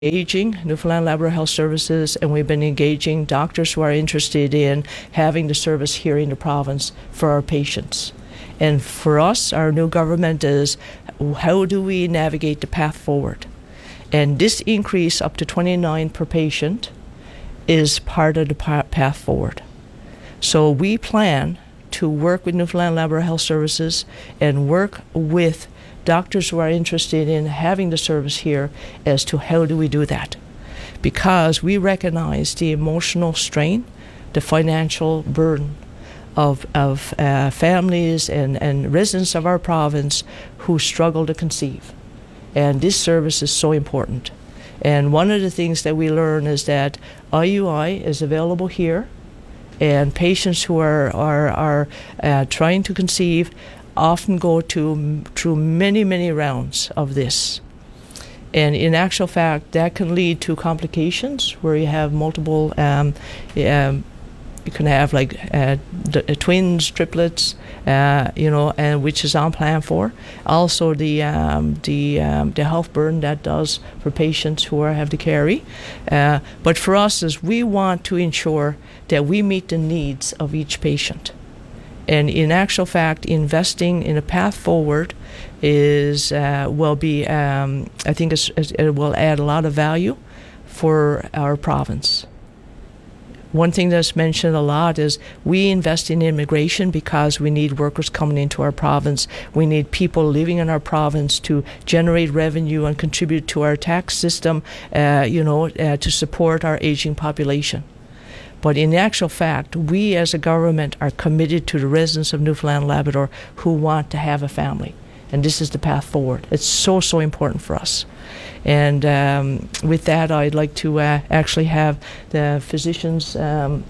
engaging Newfoundland Labrador Health Services, and we've been engaging doctors who are interested in having the service here in the province for our patients. And for us, our new government is, how do we navigate the path forward? And this increase up to 29 per patient is part of the path forward. So we plan to work with Newfoundland Labrador Health Services and work with doctors who are interested in having the service here as to how do we do that. Because we recognize the emotional strain, the financial burden of families and residents of our province who struggle to conceive. And this service is so important. And one of the things that we learn is that IUI is available here, and patients who are trying to conceive often go through many rounds of this. And in actual fact, that can lead to complications where you have multiple, you can have like twins, triplets, and which is unplanned for. Also the health burden that does for patients who have to carry. But for us, is we want to ensure that we meet the needs of each patient. And in actual fact, investing in a path forward will be, I think it will add a lot of value for our province. One thing that's mentioned a lot is we invest in immigration because we need workers coming into our province. We need people living in our province to generate revenue and contribute to our tax system, to support our aging population. But in actual fact, we as a government are committed to the residents of Newfoundland and Labrador who want to have a family. And this is the path forward. It's so important for us. And with that, I'd like to actually have the physicians come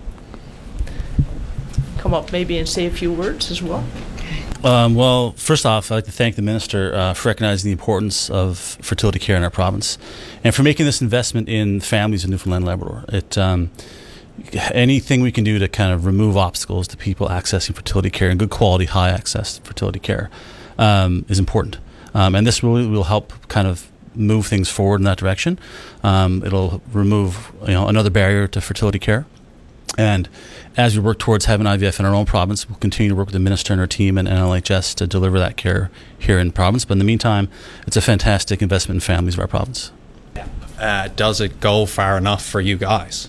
up maybe and say a few words as well. Well, first off, I'd like to thank the Minister for recognizing the importance of fertility care in our province and for making this investment in families in Newfoundland and Labrador. Anything we can do to kind of remove obstacles to people accessing fertility care and good quality, high access fertility care is important. And this really will help kind of move things forward in that direction. It'll remove another barrier to fertility care. And as we work towards having IVF in our own province, we'll continue to work with the Minister and her team and NLHS to deliver that care here in the province. But in the meantime, it's a fantastic investment in families of our province. Does it go far enough for you guys?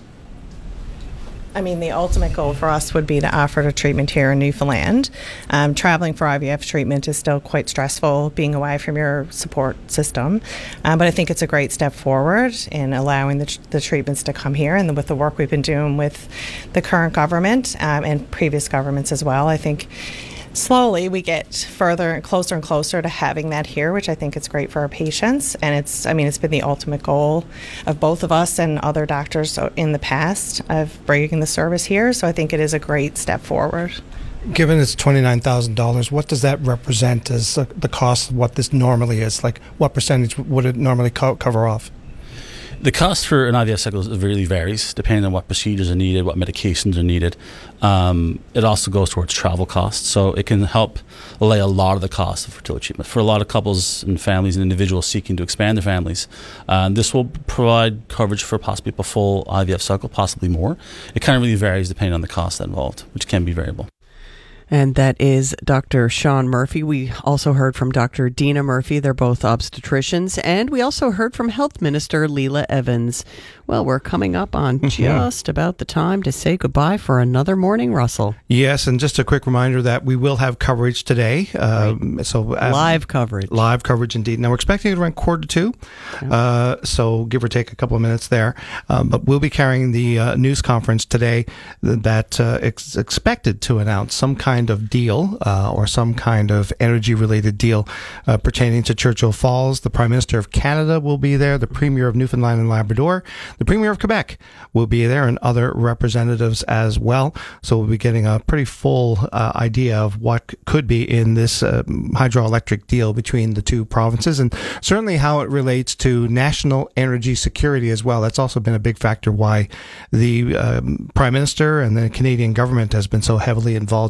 I mean, the ultimate goal for us would be to offer the treatment here in Newfoundland. Traveling for IVF treatment is still quite stressful, being away from your support system. But I think it's a great step forward in allowing the treatments to come here. And with the work we've been doing with the current government and previous governments as well, I think slowly we get further and closer to having that here, which I think is great for our patients. And it's been the ultimate goal of both of us and other doctors in the past of bringing the service here. So I think it is a great step forward. Given it's $29,000, what does that represent as the cost of what this normally is? Like, what percentage would it normally cover off? The cost for an IVF cycle really varies depending on what procedures are needed, what medications are needed. It also goes towards travel costs, so it can help allay a lot of the cost of fertility treatment. For a lot of couples and families and individuals seeking to expand their families, this will provide coverage for possibly a full IVF cycle, possibly more. It kind of really varies depending on the cost involved, which can be variable. And that is Dr. Sean Murphy. We also heard from Dr. Dina Murphy. They're both obstetricians. And we also heard from Health Minister Leela Evans. Well, we're coming up on just about the time to say goodbye for another morning, Russell. Yes, and just a quick reminder that we will have coverage today. Live coverage. Live coverage, indeed. Now, we're expecting it around 1:45, so give or take a couple of minutes there. But we'll be carrying the news conference today that is expected to announce some kind of deal or some kind of energy-related deal pertaining to Churchill Falls. The Prime Minister of Canada will be there, the Premier of Newfoundland and Labrador, the Premier of Quebec will be there, and other representatives as well. So we'll be getting a pretty full idea of what could be in this hydroelectric deal between the two provinces, and certainly how it relates to national energy security as well. That's also been a big factor why the Prime Minister and the Canadian government has been so heavily involved in this project.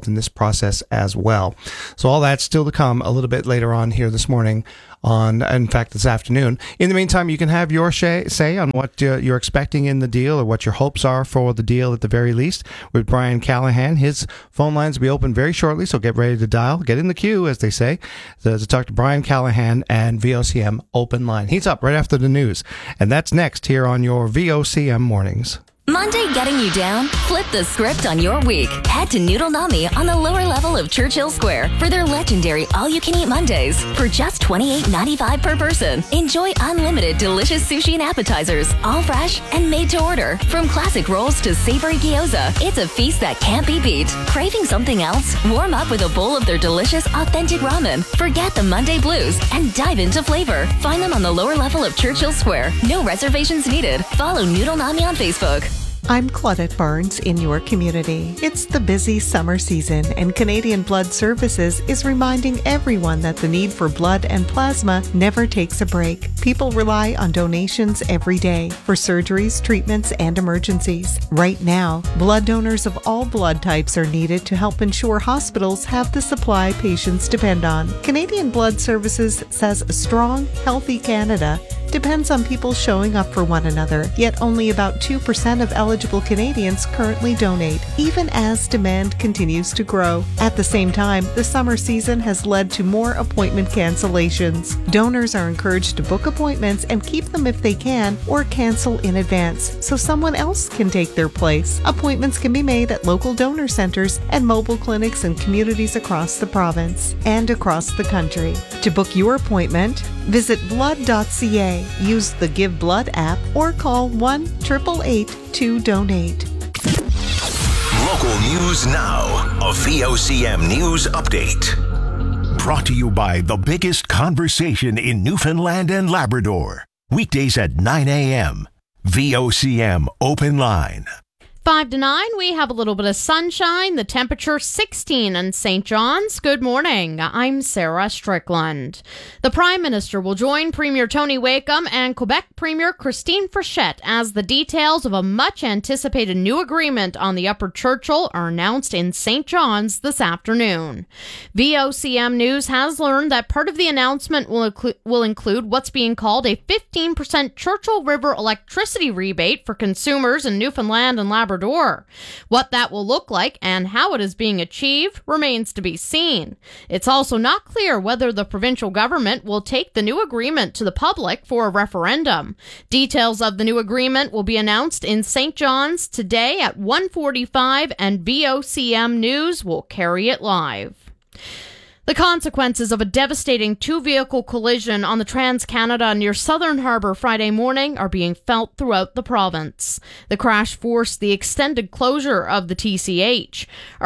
process as well. So all that's still to come a little bit later on here this morning, in fact, this afternoon. In the meantime, you can have your say on what you're expecting in the deal or what your hopes are for the deal at the very least with Brian Callahan. His phone lines will be open very shortly, so get ready to dial. Get in the queue, as they say, to talk to Brian Callahan and VOCM Open Line. He's up right after the news, and that's next here on your VOCM Mornings. Monday getting you down? Flip the script on your week. Head to Noodle Nami on the lower level of Churchill Square for their legendary all-you-can-eat Mondays. For just $28.95 per person, enjoy unlimited delicious sushi and appetizers, all fresh and made to order. From classic rolls to savory gyoza, it's a feast that can't be beat. Craving something else? Warm up with a bowl of their delicious, authentic ramen. Forget the Monday blues and dive into flavor. Find them on the lower level of Churchill Square. No reservations needed. Follow Noodle Nami on Facebook. I'm Claudette Barnes in your community. It's the busy summer season, and Canadian Blood Services is reminding everyone that the need for blood and plasma never takes a break. People rely on donations every day for surgeries, treatments, and emergencies. Right now, blood donors of all blood types are needed to help ensure hospitals have the supply patients depend on. Canadian Blood Services says a strong, healthy Canada depends on people showing up for one another, yet only about 2% of eligible Canadians currently donate, even as demand continues to grow. At the same time, the summer season has led to more appointment cancellations. Donors are encouraged to book appointments and keep them if they can, or cancel in advance so someone else can take their place. Appointments can be made at local donor centers and mobile clinics in communities across the province and across the country. To book your appointment, visit blood.ca. Use the Give Blood app or call 1-888-2-DONATE. Local news now. A VOCM News Update. Brought to you by the biggest conversation in Newfoundland and Labrador. Weekdays at 9 a.m. VOCM Open Line. 5 to 9, we have a little bit of sunshine. The temperature 16 in St. John's. Good morning. I'm Sarah Strickland. The Prime Minister will join Premier Tony Wakeham and Quebec Premier Christine Frechette as the details of a much-anticipated new agreement on the Upper Churchill are announced in St. John's this afternoon. VOCM News has learned that part of the announcement will include what's being called a 15% Churchill River electricity rebate for consumers in Newfoundland and Labrador. What that will look like and how it is being achieved remains to be seen. It's also not clear whether the provincial government will take the new agreement to the public for a referendum. Details of the new agreement will be announced in St. John's today at 1:45, and VOCM News will carry it live. The consequences of a devastating two-vehicle collision on the Trans-Canada near Southern Harbour Friday morning are being felt throughout the province. The crash forced the extended closure of the TCH.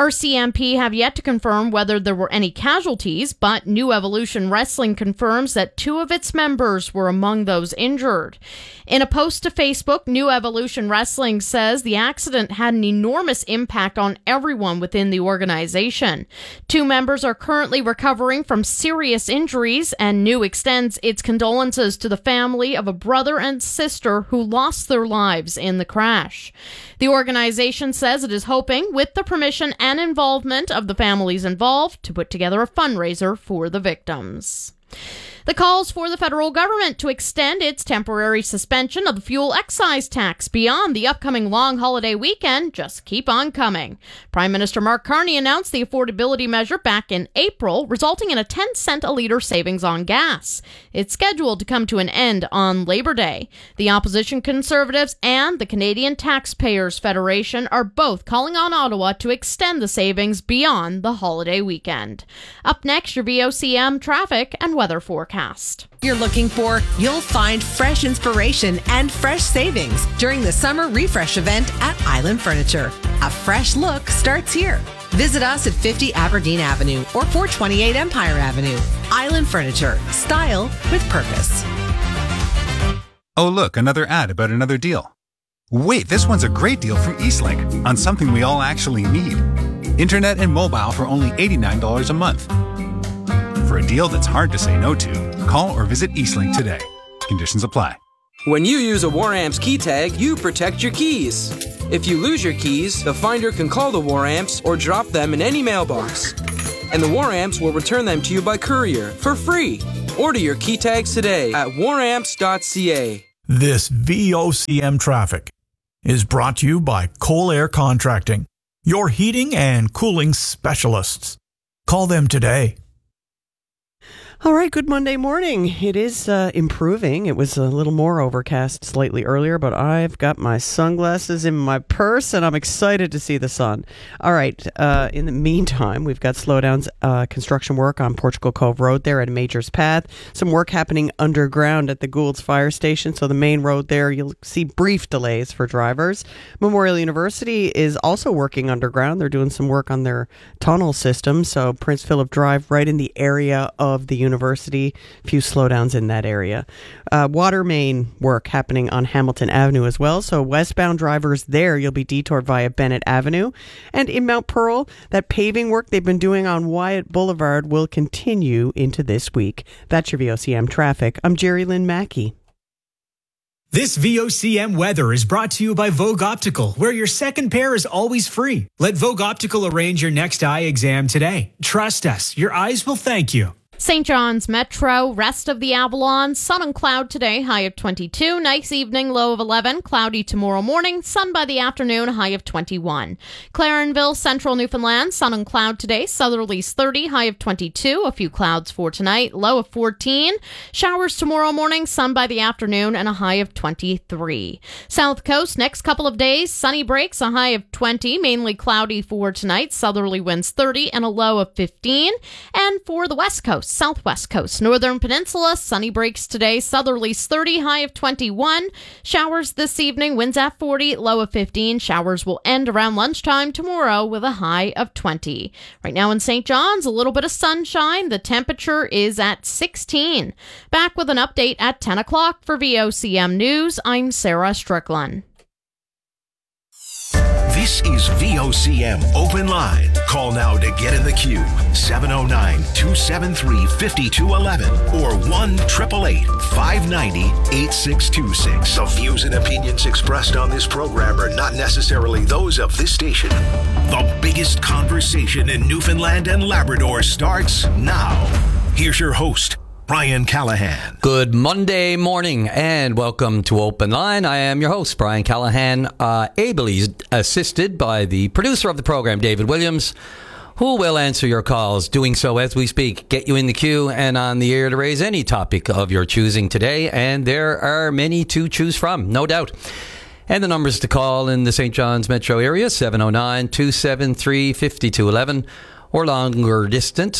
RCMP have yet to confirm whether there were any casualties, but New Evolution Wrestling confirms that 2 of its members were among those injured. In a post to Facebook, New Evolution Wrestling says the accident had an enormous impact on everyone within the organization. 2 members are currently recovering from serious injuries, and New extends its condolences to the family of a brother and sister who lost their lives in the crash. The organization says it is hoping, with the permission and involvement of the families involved, to put together a fundraiser for the victims. The calls for the federal government to extend its temporary suspension of the fuel excise tax beyond the upcoming long holiday weekend just keep on coming. Prime Minister Mark Carney announced the affordability measure back in April, resulting in a 10-cent a litre savings on gas. It's scheduled to come to an end on Labor Day. The opposition Conservatives and the Canadian Taxpayers Federation are both calling on Ottawa to extend the savings beyond the holiday weekend. Up next, your VOCM traffic and weather forecast. You're looking for, you'll find fresh inspiration and fresh savings during the summer refresh event at Island Furniture. A fresh look starts here. Visit us at 50 Aberdeen Avenue or 428 Empire Avenue. Island Furniture, style with purpose. Oh, look, another ad about another deal. Wait, this one's a great deal from Eastlink on something we all actually need. Internet and mobile for only $89 a month. For a deal that's hard to say no to, call or visit Eastlink today. Conditions apply. When you use a War Amps key tag, you protect your keys. If you lose your keys, the finder can call the War Amps or drop them in any mailbox. And the War Amps will return them to you by courier for free. Order your key tags today at waramps.ca. This VOCM traffic is brought to you by Coal Air Contracting, your heating and cooling specialists. Call them today. All right, good Monday morning. It is improving. It was a little more overcast slightly earlier, but I've got my sunglasses in my purse, and I'm excited to see the sun. All right, in the meantime, we've got slowdowns, construction work on Portugal Cove Road there at Major's Path. Some work happening underground at the Gould's Fire Station, so the main road there, you'll see brief delays for drivers. Memorial University is also working underground. They're doing some work on their tunnel system, so Prince Philip Drive right in the area of the university, a few slowdowns in that area. Water main work happening on Hamilton Avenue as well, so westbound drivers there, you'll be detoured via Bennett Avenue. And in Mount Pearl, that paving work they've been doing on Wyatt Boulevard will continue into this week. That's your VOCM traffic. I'm Jerry Lynn Mackey. This VOCM weather is brought to you by Vogue Optical, where your second pair is always free. Let Vogue Optical arrange your next eye exam today. Trust us, your eyes will thank you. St. John's Metro, rest of the Avalon, sun and cloud today, high of 22. Nice evening, low of 11. Cloudy tomorrow morning, sun by the afternoon, high of 21. Clarenville, central Newfoundland, sun and cloud today, southerlies 30, high of 22. A few clouds for tonight, low of 14. Showers tomorrow morning, sun by the afternoon, and a high of 23. South Coast, next couple of days, sunny breaks, a high of 20. Mainly cloudy for tonight, southerly winds 30, and a low of 15. And for the West Coast, Southwest Coast, Northern Peninsula, sunny breaks today, southerlies 30, high of 21. Showers this evening, winds at 40, low of 15. Showers will end around lunchtime tomorrow with a high of 20. Right now in St. John's, a little bit of sunshine. The temperature is at 16. Back with an update at 10 o'clock for VOCM News. I'm Sarah Strickland. This is VOCM Open Line. Call now to get in the queue. 709-273-5211 or 1-888-590-8626. The views and opinions expressed on this program are not necessarily those of this station. The biggest conversation in Newfoundland and Labrador starts now. Here's your host, Brian Callahan. Good Monday morning and welcome to Open Line. I am your host, Brian Callahan, ably assisted by the producer of the program, David Williams, who will answer your calls, doing so as we speak, get you in the queue and on the air to raise any topic of your choosing today. And there are many to choose from, no doubt. And the numbers to call in the St. John's metro area, 709-273-5211. Or longer distance,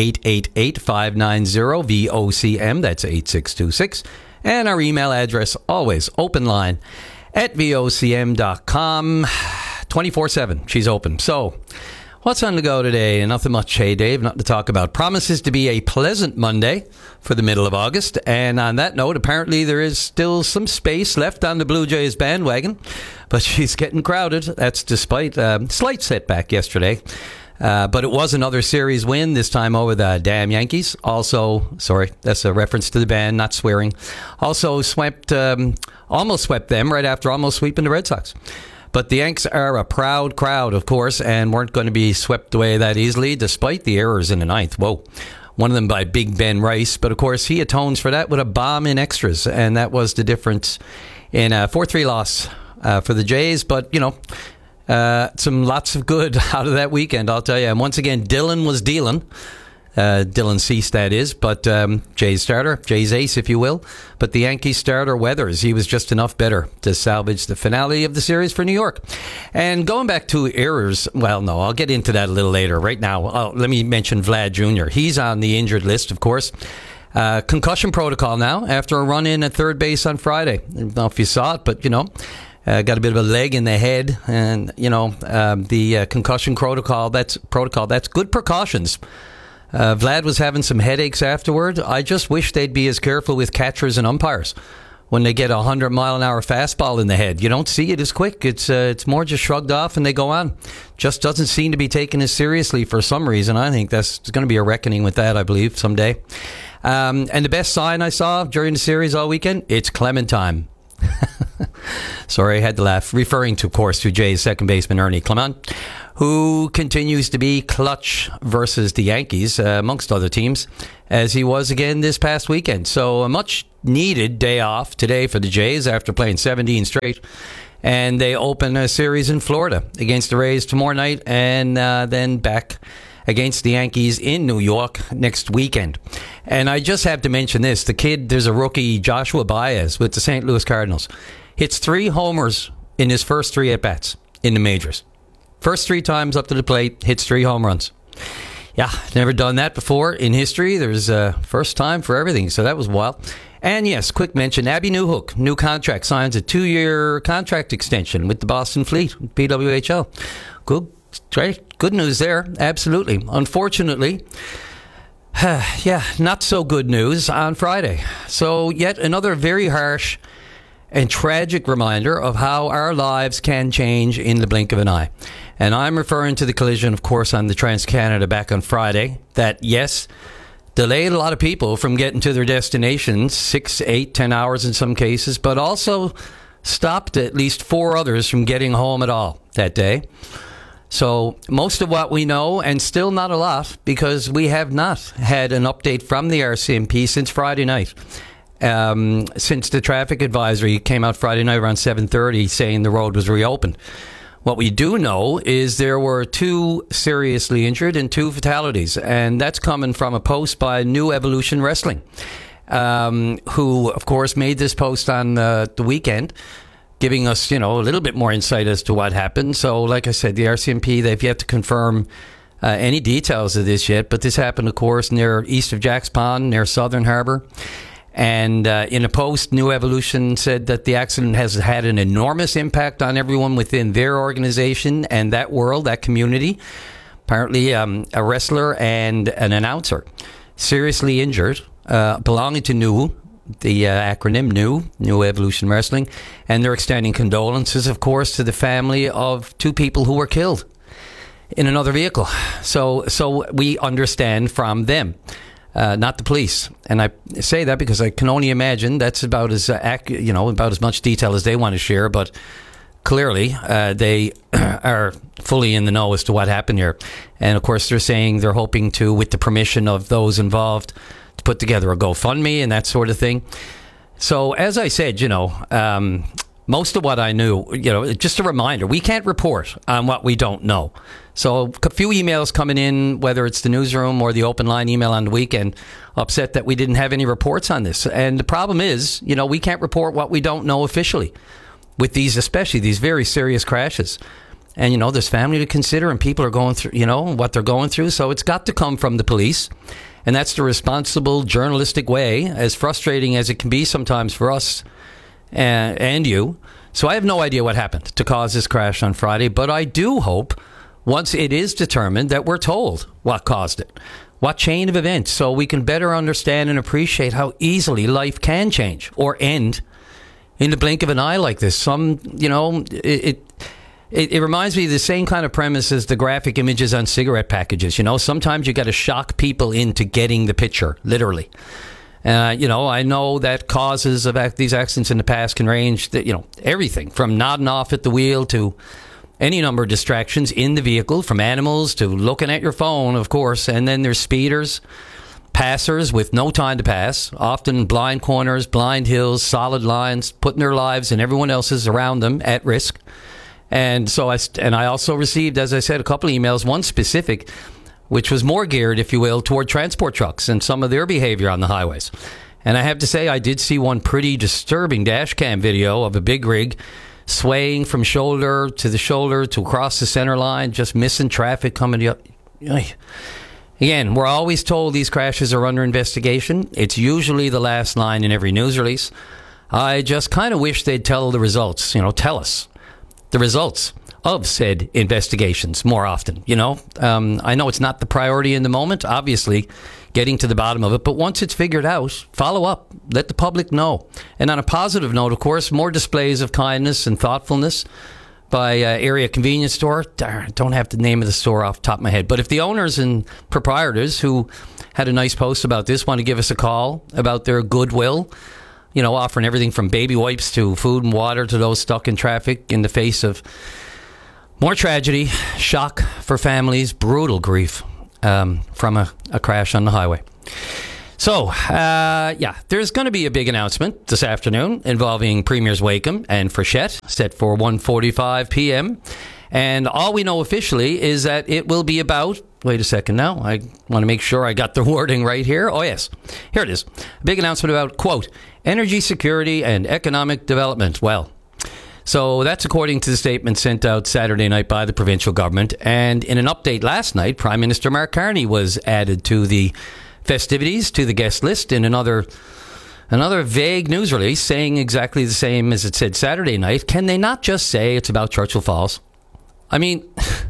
1-888-590-VOCM. That's 8626. And our email address, always openline at VOCM.com. 24/7. She's open. So, what's on the go today? Nothing much, hey, Dave. Nothing to talk about. Promises to be a pleasant Monday for the middle of August. And on that note, apparently there is still some space left on the Blue Jays bandwagon. But she's getting crowded. That's despite a slight setback yesterday. But it was another series win, this time over the damn Yankees. Also, sorry, that's a reference to the band, not swearing. Also almost swept them right after almost sweeping the Red Sox. But the Yanks are a proud crowd, of course, and weren't going to be swept away that easily, despite the errors in the ninth. Whoa. One of them by Big Ben Rice. But, of course, he atones for that with a bomb in extras. And that was the difference in a 4-3 loss for the Jays. But, you know, lots of good out of that weekend, I'll tell you. And once again, Dylan was dealing. Dylan Cease, that is. But Jay's starter, Jay's ace, if you will. But the Yankees starter, Weathers, he was just enough better to salvage the finale of the series for New York. And going back to errors, well, no, I'll get into that a little later. Right now, let me mention Vlad Jr. He's on the injured list, of course. Concussion protocol now after a run-in at third base on Friday. I don't know if you saw it, but, you know, got a bit of a leg in the head, and the concussion protocol. That's good precautions. Vlad was having some headaches afterward. I just wish they'd be as careful with catchers and umpires when they get a 100-mile-an-hour fastball in the head. You don't see it as quick. It's more just shrugged off and they go on. Just doesn't seem to be taken as seriously for some reason. I think there's going to be a reckoning with that, I believe, someday. And the best sign I saw during the series all weekend, it's Clementine. Sorry, I had to laugh. Referring to, of course, to Jays second baseman Ernie Clement, who continues to be clutch versus the Yankees, amongst other teams, as he was again this past weekend. So a much needed day off today for the Jays after playing 17 straight. And they open a series in Florida against the Rays tomorrow night, and then back against the Yankees in New York next weekend. And I just have to mention this. The kid, there's a rookie, Joshua Baez, with the St. Louis Cardinals. Hits 3 homers in his first 3 at-bats in the majors. First 3 times up to the plate, hits 3 home runs. Yeah, never done that before in history. There's a first time for everything, so that was wild. And yes, quick mention, Abby Newhook, new contract, signs a 2-year contract extension with the Boston Fleet, PWHL. Good news there, absolutely. Unfortunately, not so good news on Friday. So yet another very harsh and tragic reminder of how our lives can change in the blink of an eye. And I'm referring to the collision, of course, on the Trans-Canada back on Friday that, yes, delayed a lot of people from getting to their destinations, 6, 8, 10 hours in some cases, but also stopped at least 4 others from getting home at all that day. So most of what we know, and still not a lot, because we have not had an update from the RCMP since Friday night. Since the traffic advisory came out Friday night around 7:30 saying the road was reopened. What we do know is there were 2 seriously injured and 2 fatalities, and that's coming from a post by New Evolution Wrestling, who, of course, made this post on the weekend, giving us, a little bit more insight as to what happened. So, like I said, the RCMP, they've yet to confirm any details of this yet, but this happened, of course, near east of Jack's Pond, near Southern Harbor. And in a post, New Evolution said that the accident has had an enormous impact on everyone within their organization and that world, that community. Apparently, a wrestler and an announcer seriously injured, belonging to New, the acronym New Evolution Wrestling. And they're extending condolences, of course, to the family of 2 people who were killed in another vehicle. So we understand from them. Not the police, and I say that because I can only imagine that's about as about as much detail as they want to share. But clearly, they are fully in the know as to what happened here. And of course, they're saying they're hoping to, with the permission of those involved, to put together a GoFundMe and that sort of thing. So, as I said, most of what I knew, just a reminder, we can't report on what we don't know. So a few emails coming in, whether it's the newsroom or the open line email on the weekend, upset that we didn't have any reports on this. And the problem is, we can't report what we don't know officially with these, especially these very serious crashes. And, there's family to consider and people are going through, what they're going through. So it's got to come from the police. And that's the responsible journalistic way, as frustrating as it can be sometimes for us and you. So I have no idea what happened to cause this crash on Friday, but I do hope once it is determined that we're told what caused it, what chain of events, so we can better understand and appreciate how easily life can change or end in the blink of an eye like this. It reminds me of the same kind of premise as the graphic images on cigarette packages. Sometimes you got to shock people into getting the picture, literally. I know that causes of these accidents in the past can range, everything from nodding off at the wheel to any number of distractions in the vehicle, from animals to looking at your phone, of course. And then there's speeders, passers with no time to pass, often blind corners, blind hills, solid lines, putting their lives and everyone else's around them at risk. And so I also received, as I said, a couple of emails, one specific, which was more geared, if you will, toward transport trucks and some of their behavior on the highways. And I have to say, I did see one pretty disturbing dash cam video of a big rig swaying from shoulder to across the center line, just missing traffic coming up. Again, we're always told these crashes are under investigation. It's usually the last line in every news release. I just kind of wish they'd tell the results, tell us the results of said investigations more often. I know it's not the priority in the moment, obviously, getting to the bottom of it, but once it's figured out, follow up, let the public know. And on a positive note, of course, more displays of kindness and thoughtfulness by area convenience store. I don't have the name of the store off the top of my head, but if the owners and proprietors who had a nice post about this want to give us a call about their goodwill, offering everything from baby wipes to food and water to those stuck in traffic in the face of more tragedy, shock for families, brutal grief from a crash on the highway. So, there's going to be a big announcement this afternoon involving Premiers Wakeham and Frechette, set for 1:45 p.m. And all we know officially is that it will be about... Wait a second now. I want to make sure I got the wording right here. Oh, yes. Here it is. A big announcement about, quote, energy security and economic development. Well, so that's according to the statement sent out Saturday night by the provincial government. And in an update last night, Prime Minister Mark Carney was added to the festivities, to the guest list in another vague news release saying exactly the same as it said Saturday night. Can they not just say it's about Churchill Falls? I mean,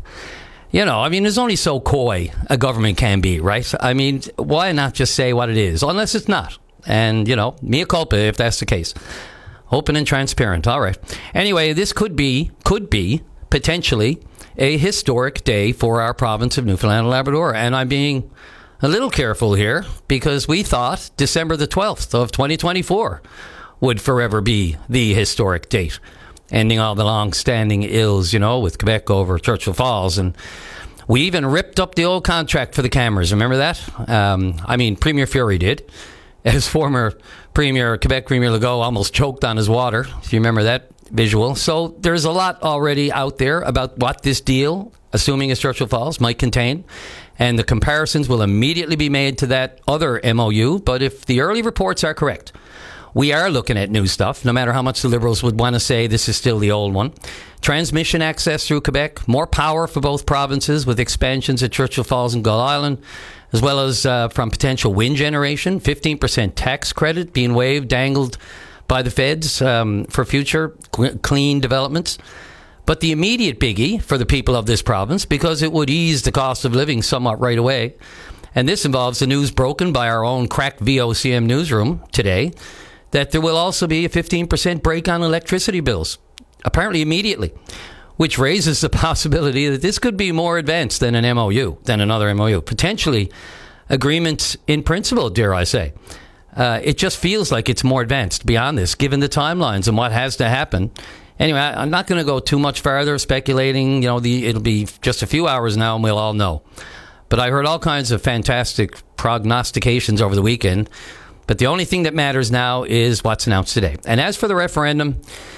there's only so coy a government can be, right? I mean, why not just say what it is, unless it's not? And, mea culpa if that's the case. Open and transparent. All right. Anyway, this could be potentially a historic day for our province of Newfoundland and Labrador. And I'm being a little careful here because we thought December the 12th of 2024 would forever be the historic date, ending all the long-standing ills, with Quebec over Churchill Falls. And we even ripped up the old contract for the cameras. Remember that? Premier Fury did. As former Quebec Premier Legault almost choked on his water, if you remember that visual. So there's a lot already out there about what this deal, assuming it's Churchill Falls, might contain. And the comparisons will immediately be made to that other MOU. But if the early reports are correct, we are looking at new stuff, no matter how much the Liberals would want to say this is still the old one. Transmission access through Quebec, more power for both provinces with expansions at Churchill Falls and Gull Island, as well as from potential wind generation, 15% tax credit being waived, dangled by the feds for future clean developments. But the immediate biggie for the people of this province, because it would ease the cost of living somewhat right away, and this involves the news broken by our own crack VOCM newsroom today, that there will also be a 15% break on electricity bills, apparently immediately, which raises the possibility that this could be more advanced than an MOU, than another MOU. Potentially agreement in principle, dare I say. It just feels like it's more advanced beyond this, given the timelines and what has to happen. Anyway, I'm not going to go too much farther speculating. It'll be just a few hours now and we'll all know. But I heard all kinds of fantastic prognostications over the weekend. But the only thing that matters now is what's announced today. And as for the referendum,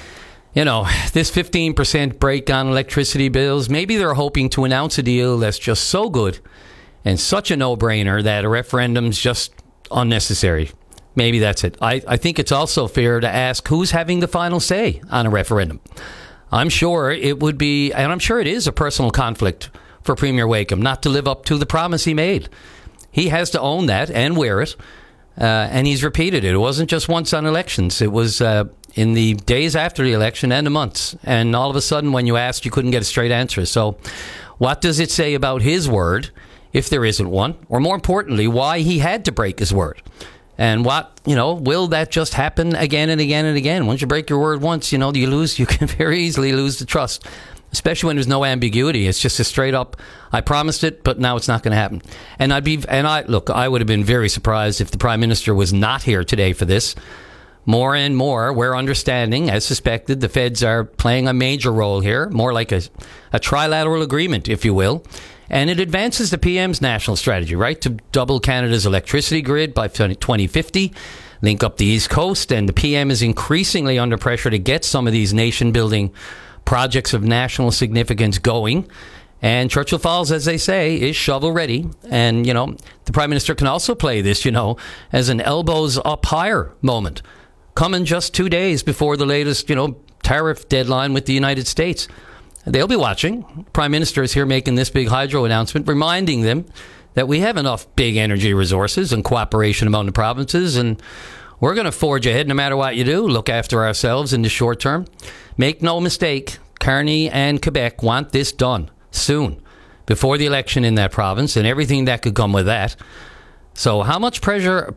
this 15% break on electricity bills, maybe they're hoping to announce a deal that's just so good and such a no-brainer that a referendum's just unnecessary. Maybe that's it. I think it's also fair to ask who's having the final say on a referendum. I'm sure it would be, and I'm sure it is, a personal conflict for Premier Wakeham not to live up to the promise he made. He has to own that and wear it, and he's repeated it. It wasn't just once on elections. It was in the days after the election and the months. And all of a sudden, when you asked, you couldn't get a straight answer. So what does it say about his word, if there isn't one? Or more importantly, why he had to break his word? And will that just happen again and again and again? Once you break your word once, you can very easily lose the trust, especially when there's no ambiguity. It's just a straight up, I promised it, but now it's not going to happen. And I would have been very surprised if the Prime Minister was not here today for this. More and more, we're understanding, as suspected, the feds are playing a major role here, more like a trilateral agreement, if you will. And it advances the PM's national strategy, right, to double Canada's electricity grid by 2050, link up the East Coast, and the PM is increasingly under pressure to get some of these nation-building projects of national significance going. And Churchill Falls, as they say, is shovel-ready. And, the Prime Minister can also play this, as an elbows-up-higher moment, coming just 2 days before the latest, tariff deadline with the United States. They'll be watching. Prime Minister is here making this big hydro announcement, reminding them that we have enough big energy resources and cooperation among the provinces, and we're going to forge ahead no matter what you do, look after ourselves in the short term. Make no mistake, Carney and Quebec want this done soon, before the election in that province and everything that could come with that. So how much pressure,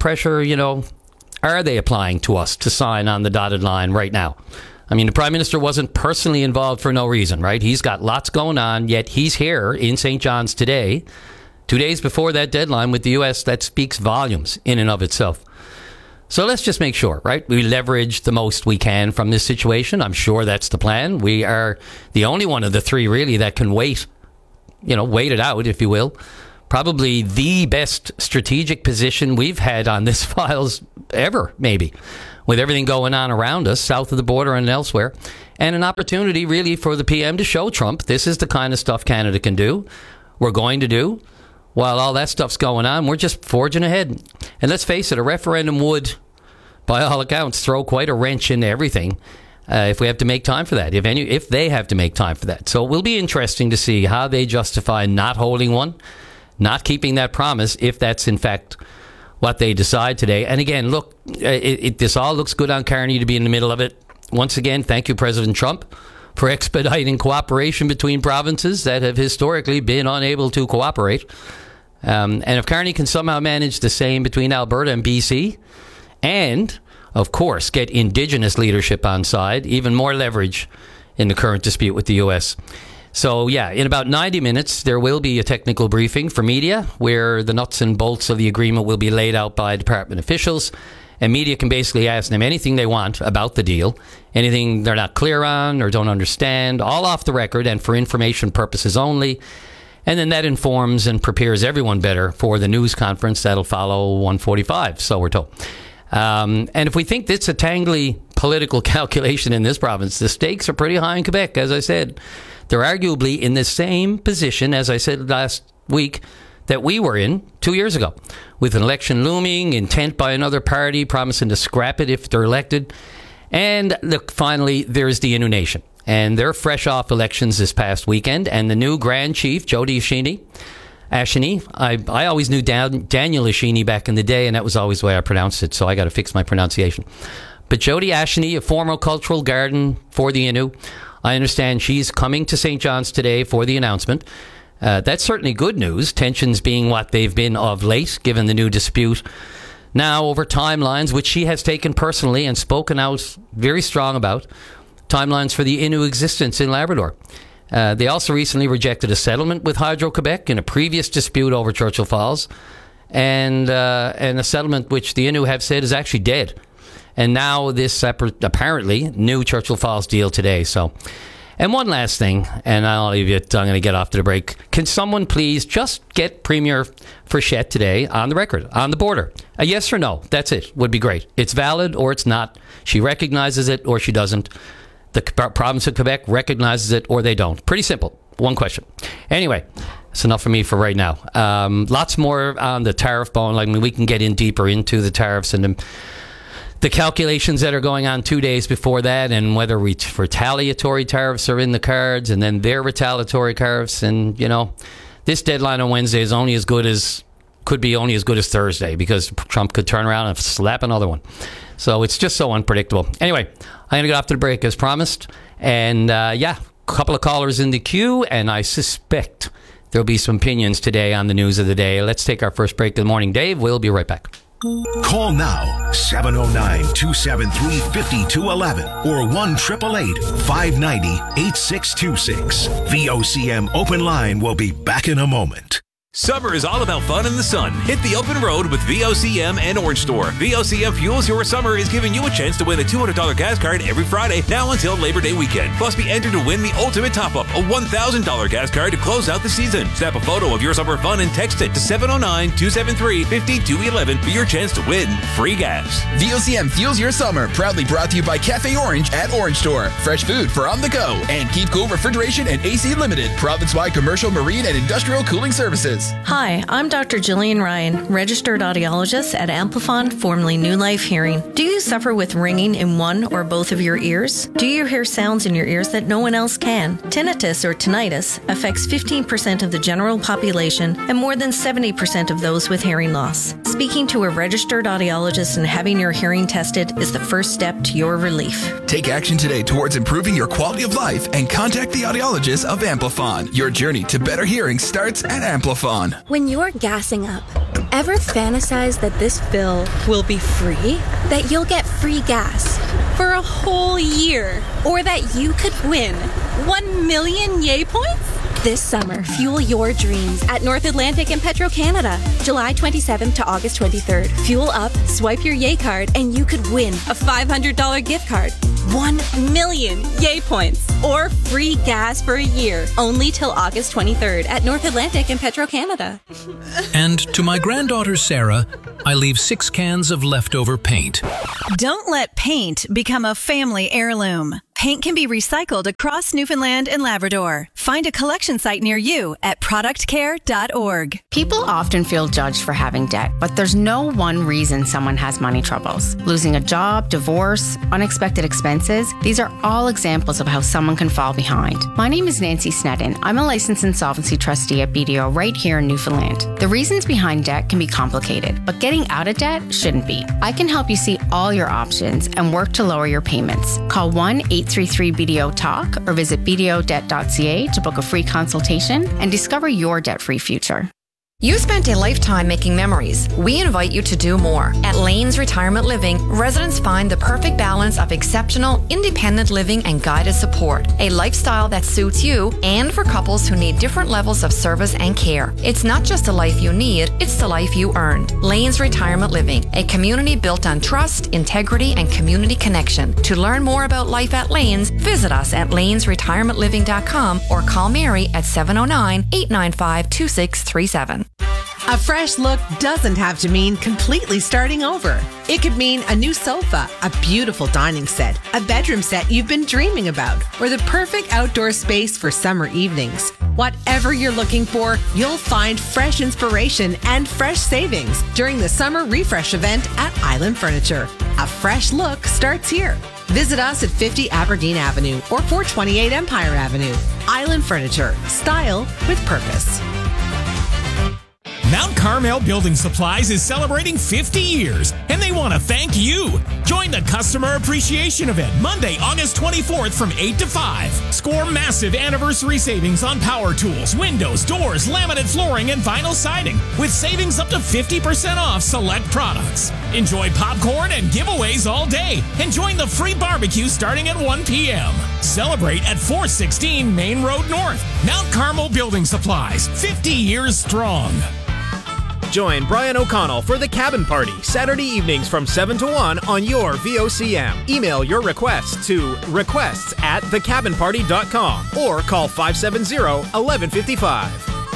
are they applying to us to sign on the dotted line right now? The Prime Minister wasn't personally involved for no reason, right? He's got lots going on, yet he's here in St. John's today, 2 days before that deadline with the U.S. That speaks volumes in and of itself. So let's just make sure, right? We leverage the most we can from this situation. I'm sure that's the plan. We are the only one of the three really that can wait it out, if you will. Probably the best strategic position we've had on this files ever, maybe, with everything going on around us, south of the border and elsewhere. And an opportunity really for the PM to show Trump this is the kind of stuff Canada can do, we're going to do. While all that stuff's going on, we're just forging ahead. And let's face it, a referendum would, by all accounts, throw quite a wrench into everything if we have to make time for that, if they have to make time for that. So it will be interesting to see how they justify not holding one, not keeping that promise, if that's in fact what they decide today. And again, look, this all looks good on Carney to be in the middle of it. Once again, thank you, President Trump, for expediting cooperation between provinces that have historically been unable to cooperate. And if Carney can somehow manage the same between Alberta and BC, and, of course, get Indigenous leadership on side, even more leverage in the current dispute with the U.S. So, yeah, in about 90 minutes, there will be a technical briefing for media where the nuts and bolts of the agreement will be laid out by department officials. And media can basically ask them anything they want about the deal, anything they're not clear on or don't understand, all off the record and for information purposes only. And then that informs and prepares everyone better for the news conference that'll follow 1:45, so we're told. And if we think it's a tangly political calculation in this province, the stakes are pretty high in Quebec, as I said. They're arguably in the same position, as I said last week, that we were in 2 years ago, with an election looming, intent by another party promising to scrap it if they're elected. And look, finally, there's the Innu Nation. And they're fresh off elections this past weekend. And the new Grand Chief, Jody Ashini, I always knew Daniel Ashini back in the day, and that was always the way I pronounced it, so I got to fix my pronunciation. But Jody Ashini, a former cultural garden for the Innu, I understand she's coming to St. John's today for the announcement. That's certainly good news, tensions being what they've been of late, given the new dispute now over timelines, which she has taken personally and spoken out very strong about, timelines for the Innu existence in Labrador. They also recently rejected a settlement with Hydro-Quebec in a previous dispute over Churchill Falls, and a settlement which the Innu have said is actually dead. And now this separate, apparently, new Churchill Falls deal today. So, and one last thing, and I'll leave it, I'm going to get off to the break. Can someone please just get Premier Frechette today on the record, on the border? A yes or no, that's it, would be great. It's valid or it's not. She recognizes it or she doesn't. The province of Quebec recognizes it or they don't. Pretty simple. One question. Anyway, that's enough for me for right now. Lots more on the tariff bone. I mean, we can get in deeper into the tariffs and the calculations that are going on 2 days before that, and whether retaliatory tariffs are in the cards, and then their retaliatory tariffs. And, you know, this deadline on Wednesday is could be only as good as Thursday, because Trump could turn around and slap another one. So it's just so unpredictable. Anyway, I'm going to get off to the break as promised. And a couple of callers in the queue, and I suspect there'll be some opinions today on the news of the day. Let's take our first break of the morning. Dave, we'll be right back. Call now, 709-273-5211 or 1-888-590-8626. VOCM Open Line will be back in a moment. Summer is all about fun in the sun. Hit the open road with VOCM and Orange Store. VOCM Fuels Your Summer is giving you a chance to win a $200 gas card every Friday, now until Labor Day weekend. Plus, be entered to win the ultimate top-up, a $1,000 gas card to close out the season. Snap a photo of your summer fun and text it to 709-273-5211 for your chance to win free gas. VOCM Fuels Your Summer, proudly brought to you by Cafe Orange at Orange Store. Fresh food for on the go. And Keep Cool Refrigeration and AC Limited, province-wide commercial, marine, and industrial cooling services. Hi, I'm Dr. Jillian Ryan, registered audiologist at Amplifon, formerly New Life Hearing. Do you suffer with ringing in one or both of your ears? Do you hear sounds in your ears that no one else can? Tinnitus or tinnitus affects 15% of the general population and more than 70% of those with hearing loss. Speaking to a registered audiologist and having your hearing tested is the first step to your relief. Take action today towards improving your quality of life and contact the audiologist of Amplifon. Your journey to better hearing starts at Amplifon. When you're gassing up, ever fantasize that this bill will be free? That you'll get free gas for a whole year? Or that you could win 1 million Yay points? This summer, fuel your dreams at North Atlantic and Petro-Canada. July 27th to August 23rd. Fuel up, swipe your Yay card, and you could win a $500 gift card, 1 million Yay points, or free gas for a year. Only till August 23rd at North Atlantic and Petro-Canada. And to my granddaughter Sarah, I leave 6 cans of leftover paint. Don't let paint become a family heirloom. Paint can be recycled across Newfoundland and Labrador. Find a collection site near you at productcare.org. People often feel judged for having debt, but there's no one reason someone has money troubles. Losing a job, divorce, unexpected expenses, these are all examples of how someone can fall behind. My name is Nancy Sneddon. I'm a licensed insolvency trustee at BDO right here in Newfoundland. The reasons behind debt can be complicated, but getting out of debt shouldn't be. I can help you see all your options and work to lower your payments. Call 1-833-BDO-TALK or visit bdodebt.ca to book a free consultation and discover your debt-free future. You spent a lifetime making memories. We invite you to do more. At Lanes Retirement Living, residents find the perfect balance of exceptional, independent living and guided support. A lifestyle that suits you and for couples who need different levels of service and care. It's not just a life you need, it's the life you earned. Lanes Retirement Living, a community built on trust, integrity, and community connection. To learn more about life at Lanes, visit us at lanesretirementliving.com or call Mary at 709-895-2637. A fresh look doesn't have to mean completely starting over. It could mean a new sofa, a beautiful dining set, a bedroom set you've been dreaming about, or the perfect outdoor space for summer evenings. Whatever you're looking for, you'll find fresh inspiration and fresh savings during the summer refresh event at Island Furniture. A fresh look starts here. Visit us at 50 Aberdeen Avenue or 428 Empire Avenue. Island Furniture, style with purpose. Mount Carmel Building Supplies is celebrating 50 years, and they want to thank you. Join the Customer Appreciation Event Monday, August 24th from 8 to 5. Score massive anniversary savings on power tools, windows, doors, laminate flooring, and vinyl siding, with savings up to 50% off select products. Enjoy popcorn and giveaways all day, and join the free barbecue starting at 1 p.m. Celebrate at 416 Main Road North. Mount Carmel Building Supplies, 50 years strong. Join Brian O'Connell for the Cabin Party, Saturday evenings from 7 to 1 on your VOCM. Email your requests to requests@thecabinparty.com or call 570-1155.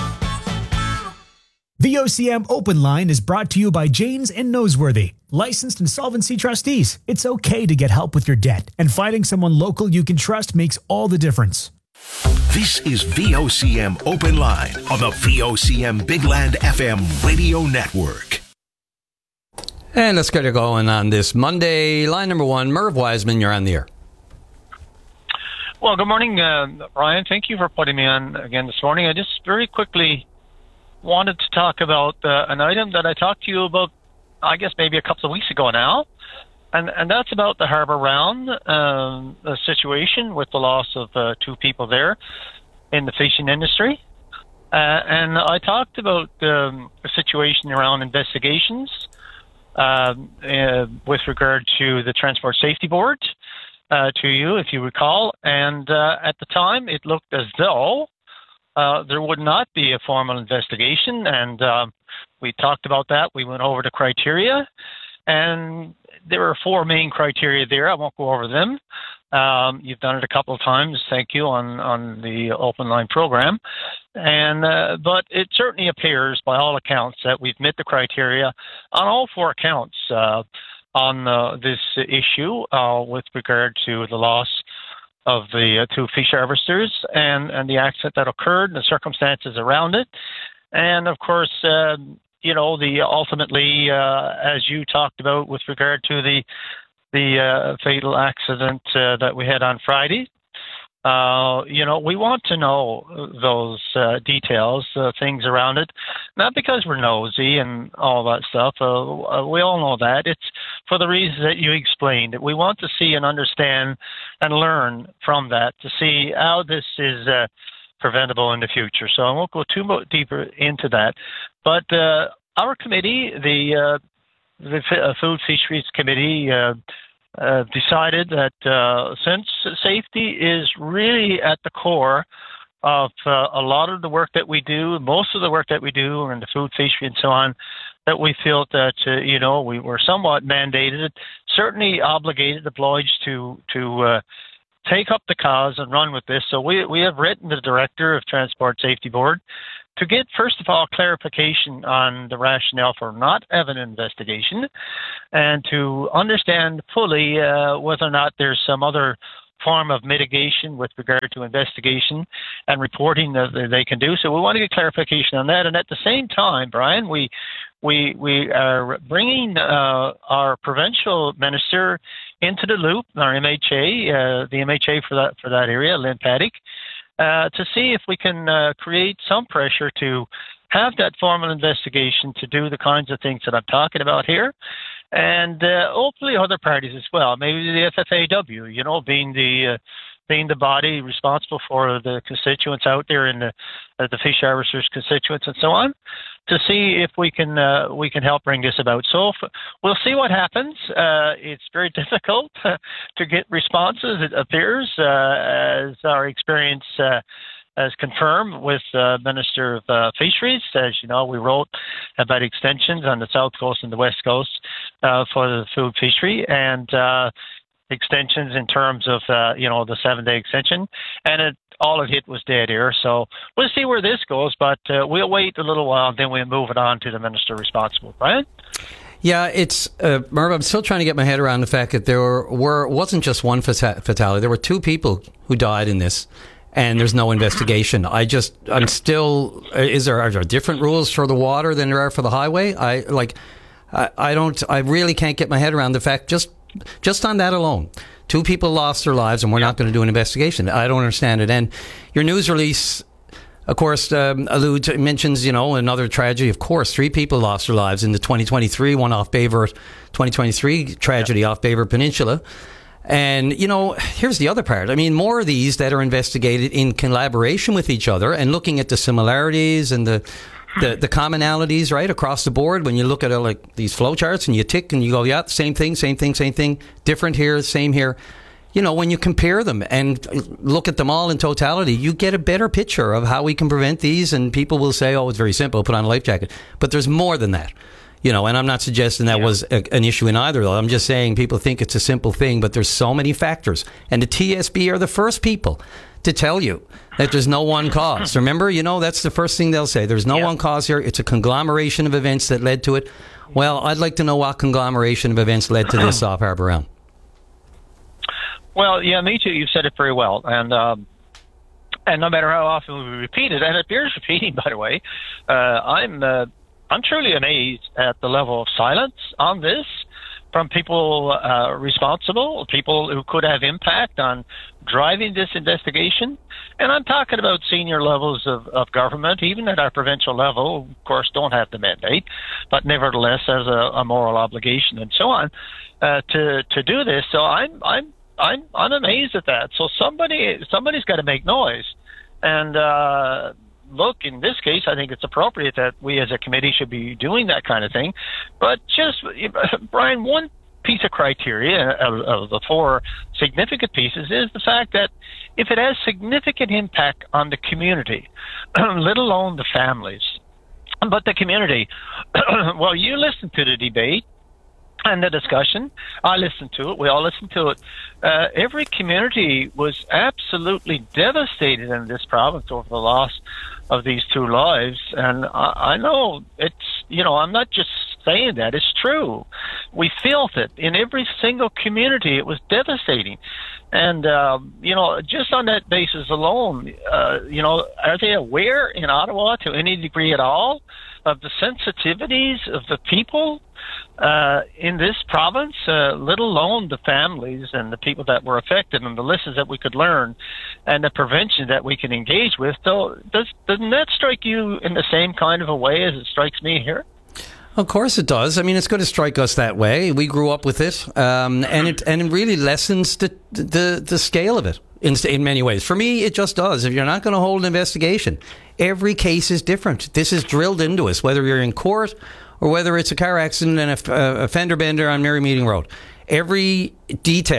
VOCM Open Line is brought to you by Janes and Noseworthy, licensed insolvency trustees. It's okay to get help with your debt, and finding someone local you can trust makes all the difference. This is VOCM Open Line on the VOCM Big Land FM radio network. And let's get it going on this Monday. Line number 1, Merv Wiseman, you're on the air. Well, good morning, Ryan. Thank you for putting me on again this morning. I just very quickly wanted to talk about an item that I talked to you about, I guess maybe a couple of weeks ago now. And that's about the Harbour Round the situation with the loss of 2 people there in the fishing industry. And I talked about the situation around investigations with regard to the Transport Safety Board to you, if you recall. And at the time, it looked as though there would not be a formal investigation. And we talked about that. We went over the criteria. And there are 4 main criteria there. I won't go over them. You've done it a couple of times, thank you, on the Open Line program. And but it certainly appears, by all accounts, that we've met the criteria on all 4 accounts on this issue with regard to the loss of the 2 fish harvesters and the accident that occurred and the circumstances around it. And, of course, you know, ultimately, as you talked about with regard to the fatal accident that we had on Friday, you know, we want to know those details, things around it, not because we're nosy and all that stuff. We all know that. It's for the reasons that you explained. We want to see and understand and learn from that to see how this is preventable in the future. So I won't go too much deeper into that. But our committee, the Food Fisheries Committee, decided that since safety is really at the core of a lot of the work that we do, most of the work that we do in the food, fishery, and so on, that we felt that, we were somewhat mandated, certainly obligated, obliged to take up the cause and run with this. So we have written the Director of Transport Safety Board to get, first of all, clarification on the rationale for not having an investigation, and to understand fully whether or not there's some other form of mitigation with regard to investigation and reporting that they can do. So we want to get clarification on that. And at the same time, Brian, we are bringing our provincial minister into the loop, our MHA, the MHA for that area, Lynn Paddock, to see if we can create some pressure to have that formal investigation to do the kinds of things that I'm talking about here. And hopefully other parties as well, maybe the FFAW, being the body responsible for the constituents out there in the fish harvesters' constituents and so on, to see if we can help bring this about. So we'll see what happens. It's very difficult to get responses, it appears, as our experience as confirmed with Minister of Fisheries. As you know, we wrote about extensions on the south coast and the west coast for the food fishery, and extensions in terms of the 7-day extension, and all it hit was dead air. So we'll see where this goes, but we'll wait a little while, then we'll move it on to the minister responsible. Brian? Yeah, it's Merv, I'm still trying to get my head around the fact that there wasn't just one fatality. There were 2 people who died in this, and there's no investigation. Are there different rules for the water than there are for the highway? I really can't get my head around the fact just on that alone. 2 people lost their lives, and we're not going to do an investigation. I don't understand it. And your news release, of course, mentions, another tragedy. Of course, 3 people lost their lives in the 2023, one off Baver, 2023 tragedy off Baver Peninsula. And, here's the other part. I mean, more of these that are investigated in collaboration with each other and looking at the similarities and the commonalities, right, across the board. When you look at these flowcharts and you tick and you go, yeah, same thing, different here, same here. When you compare them and look at them all in totality, you get a better picture of how we can prevent these. And people will say, oh, it's very simple, put on a life jacket. But there's more than that. And I'm not suggesting that was an issue in either, though. I'm just saying people think it's a simple thing, but there's so many factors. And the TSB are the first people to tell you that there's no one cause. Remember, that's the first thing they'll say. There's no one cause here. It's a conglomeration of events that led to it. Well, I'd like to know what conglomeration of events led to this off Harbour Round. Well, yeah, me too. You've said it very well. And no matter how often we repeat it, and it bears repeating, by the way, I'm truly amazed at the level of silence on this from people responsible, people who could have impact on driving this investigation. And I'm talking about senior levels of government, even at our provincial level, of course, don't have the mandate, but nevertheless has a moral obligation and so on to do this. So I'm amazed at that. So somebody's got to make noise. And look, in this case, I think it's appropriate that we as a committee should be doing that kind of thing. But just, Brian, one piece of criteria of the 4 significant pieces is the fact that if it has significant impact on the community, let alone the families, but the community, well, you listen to the debate and the discussion. I listened to it. We all listened to it. Every community was absolutely devastated in this province over the loss of these 2 lives. And I know it's, I'm not just saying that. It's true. We felt it in every single community. It was devastating. And, just on that basis alone, are they aware in Ottawa to any degree at all of the sensitivities of the people in this province, let alone the families and the people that were affected and the lessons that we could learn and the prevention that we can engage with? So doesn't that strike you in the same kind of a way as it strikes me here? Of course it does. I mean, it's going to strike us that way. We grew up with it, and it really lessens the scale of it in many ways. For me, it just does. If you're not going to hold an investigation, every case is different. This is drilled into us, whether you're in court or whether it's a car accident and a fender bender on Mary Meeting Road. Every detail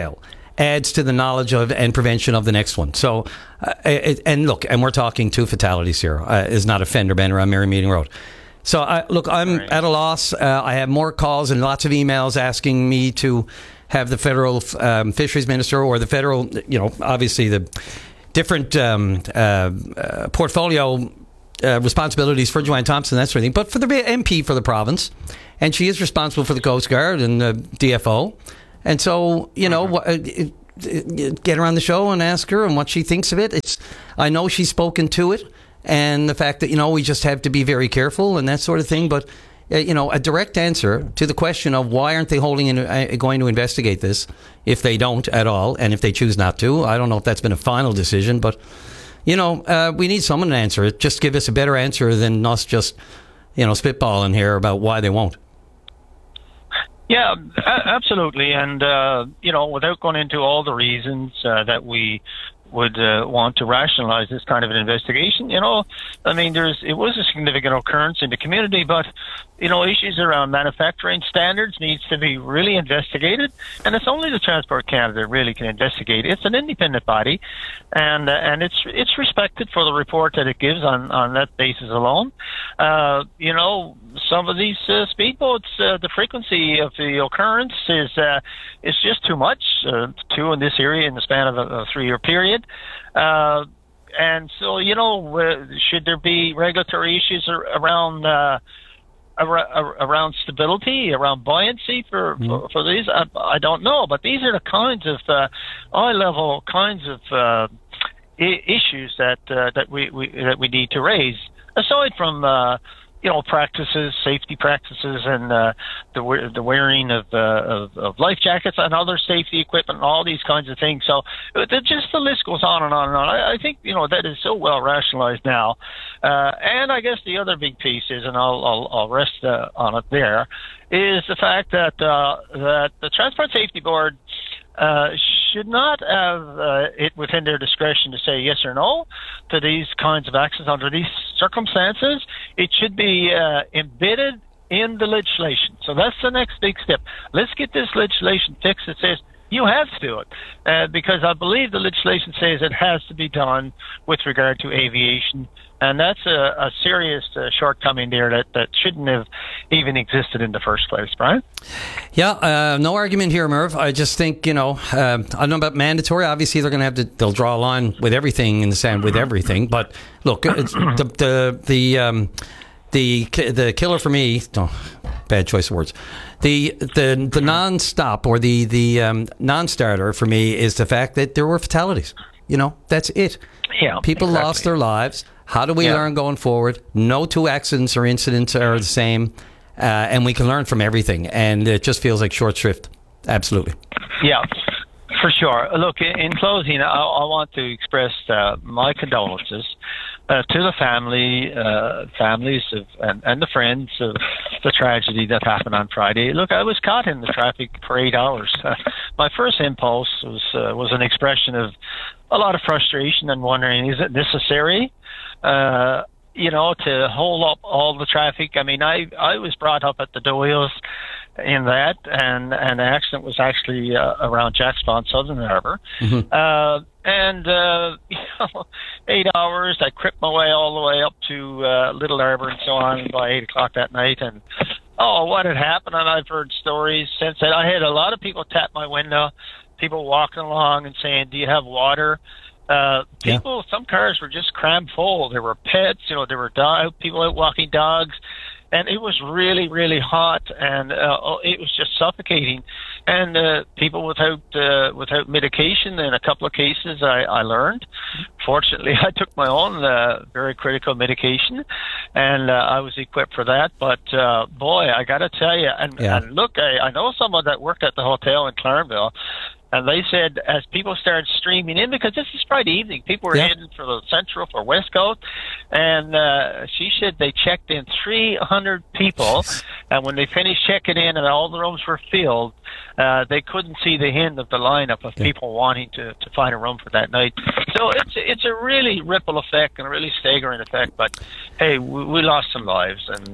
adds to the knowledge of and prevention of the next one. So, and we're talking 2 fatalities here. Is not a fender bender on Mary Meeting Road. So, I'm at a loss. I have more calls and lots of emails asking me to have the federal fisheries minister or the federal, obviously the different portfolio responsibilities for Joanne Thompson, that sort of thing, but for the MP for the province. And she is responsible for the Coast Guard and the DFO. And so, get her on the show and ask her and what she thinks of it. I know she's spoken to it and the fact that, we just have to be very careful and that sort of thing. But, a direct answer to the question of why aren't they going to investigate this if they don't at all and if they choose not to. I don't know if that's been a final decision, but, we need someone to answer it. Just give us a better answer than us just, spitballing here about why they won't. Yeah, absolutely. And, without going into all the reasons that we would want to rationalize this kind of an investigation, it was a significant occurrence in the community, but, issues around manufacturing standards needs to be really investigated. And it's only the Transport Canada that really can investigate. It's an independent body, and it's respected for the report that it gives on that basis alone. Some of these speedboats, the frequency of the occurrence is just too much, 2 in this area in the span of a 3-year period. And so, should there be regulatory issues around stability, around buoyancy for these? I don't know, but these are the kinds of high-level kinds of issues that we need to raise, aside from practices, safety practices, and the wearing of life jackets and other safety equipment, and all these kinds of things. So just the list goes on and on and on. I think that is so well rationalized now. And I guess the other big piece is, and I'll rest on it there, is the fact that the Transport Safety Board should not have it within their discretion to say yes or no to these kinds of actions under these circumstances. It should be embedded in the legislation. So that's the next big step. Let's get this legislation fixed that says you have to do it, because I believe the legislation says it has to be done with regard to aviation. And that's a serious shortcoming there that shouldn't have even existed in the first place, Brian. Yeah, no argument here, Merv. I just think, I don't know about mandatory. Obviously, they're going to they'll draw a line with everything in the sand with everything. But look, the killer for me, bad choice of words. The non-stop or the non-starter for me is the fact that there were fatalities. That's it. Yeah, people lost their lives. How do we learn going forward? No 2 accidents or incidents are the same, and we can learn from everything. And it just feels like short shrift. Absolutely. Yeah, for sure. Look, in closing, I want to express my condolences to the families and the friends of the tragedy that happened on Friday. Look, I was caught in the traffic for 8 hours. My first impulse was an expression of a lot of frustration and wondering, is it necessary, to hold up all the traffic? I mean, I was brought up at the Doyles in that, and the accident was actually around Jacks Pond, Southern Harbour. Mm-hmm. 8 hours, I crept my way all the way up to Little Harbour and so on by 8 o'clock that night, and what had happened, and I've heard stories since then. I had a lot of people tap my window, people walking along and saying, do you have water? Some cars were just crammed full. There were pets, there were people out walking dogs, and it was really, really hot, and it was just suffocating. And people without medication, in a couple of cases, I learned. Fortunately, I took my own very critical medication, and I was equipped for that. But boy, I got to tell you, and look, I know someone that worked at the hotel in Clarendale. And they said as people started streaming in, because this is Friday evening, people were heading for the Central, for West Coast, and she said they checked in 300 people, and when they finished checking in and all the rooms were filled, they couldn't see the end of the lineup of people wanting to find a room for that night. So it's a really ripple effect and a really staggering effect, but hey, we lost some lives, and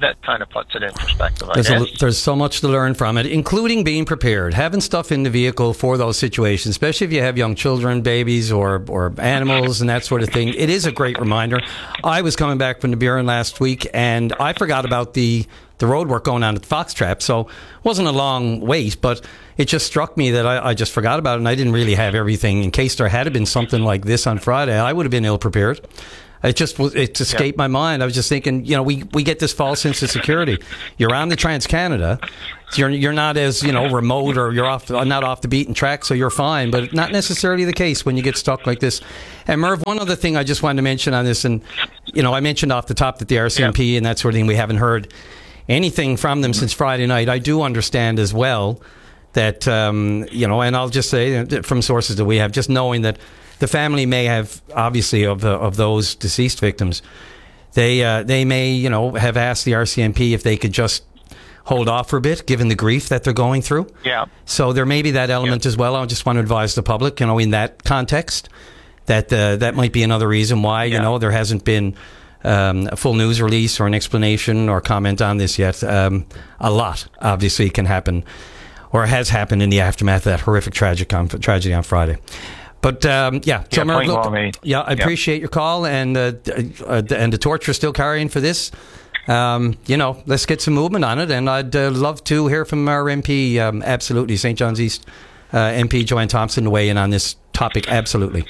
that kind of puts it in perspective, I guess. There's so much to learn from it, including being prepared, having stuff in the vehicle for those situations, especially if you have young children, babies, or animals and that sort of thing. It is a great reminder. I was coming back from the Buren last week, and I forgot about the road work going on at Foxtrap, so it wasn't a long wait, but it just struck me that I just forgot about it, and I didn't really have everything in case there had been something like this on Friday. I would have been ill-prepared. It escaped my mind. I was just thinking, we get this false sense of security. You're on the Trans-Canada. You're not as, remote, or you're not off the beaten track, so you're fine. But not necessarily the case when you get stuck like this. And Merv, one other thing I just wanted to mention on this, and, I mentioned off the top that the RCMP and that sort of thing, we haven't heard anything from them since Friday night. I do understand as well that, and I'll just say from sources that we have, just knowing that the family may have, obviously, of those deceased victims, they may, have asked the RCMP if they could just hold off for a bit, given the grief that they're going through. Yeah. So there may be that element as well. I just want to advise the public, in that context, that that might be another reason why, there hasn't been a full news release or an explanation or comment on this yet. A lot, obviously, can happen or has happened in the aftermath of that horrific tragedy on Friday. But, I appreciate your call, and the torch we're still carrying for this. Let's get some movement on it, and I'd love to hear from our MP, absolutely, St. John's East MP Joanne Thompson, to weigh in on this topic, absolutely.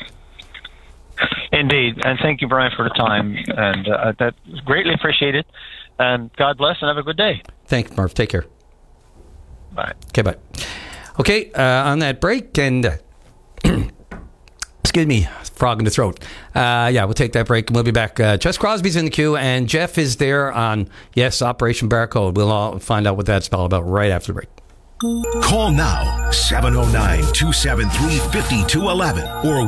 Indeed, and thank you, Brian, for the time, and that's greatly appreciated. And God bless, and have a good day. Thanks, Murph. Take care. Bye. Okay, bye. Okay, on that break, and excuse me, frog in the throat. We'll take that break, and we'll be back. Jess Crosby's in the queue, and Jeff is there on, Operation Barcode. We'll all find out what that's all about right after the break. Call now, 709-273-5211 or